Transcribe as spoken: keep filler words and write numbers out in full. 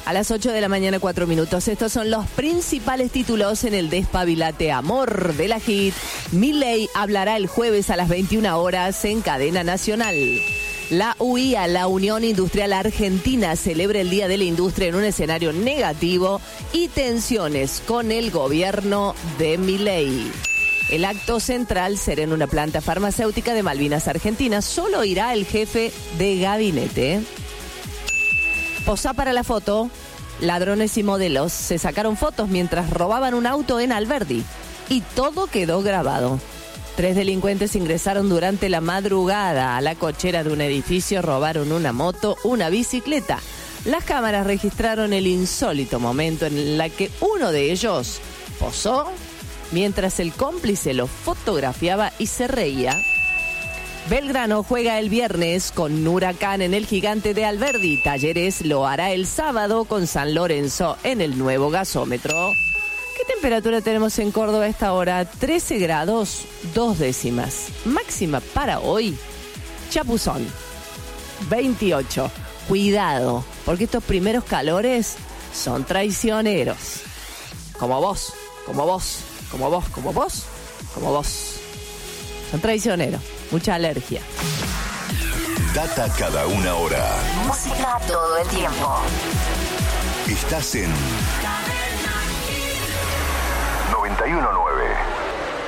A las ocho de la mañana, cuatro minutos. Estos son los principales títulos en el Despabilate Amor de la Hit. Milei hablará el jueves a las veintiuna horas en cadena nacional. La U I A, la Unión Industrial Argentina, celebra el Día de la Industria en un escenario negativo y tensiones con el gobierno de Milei. El acto central será en una planta farmacéutica de Malvinas, Argentina. Solo irá el jefe de gabinete. Posá para la foto. Ladrones y modelos se sacaron fotos mientras robaban un auto en Alberdi. Y todo quedó grabado. Tres delincuentes ingresaron durante la madrugada a la cochera de un edificio, robaron una moto, una bicicleta. Las cámaras registraron el insólito momento en el que uno de ellos posó mientras el cómplice lo fotografiaba y se reía. Belgrano juega el viernes con Huracán en el Gigante de Alberdi. Talleres lo hará el sábado con San Lorenzo en el nuevo gasómetro. ¿Qué temperatura tenemos en Córdoba a esta hora? trece grados, dos décimas. Máxima para hoy, Chapuzón, veintiocho. Cuidado, porque estos primeros calores son traicioneros. Como vos, como vos, como vos, como vos, como vos. Son traicioneros. Mucha alergia. Data cada una hora. Música todo el tiempo. Estás en noventa y uno nueve.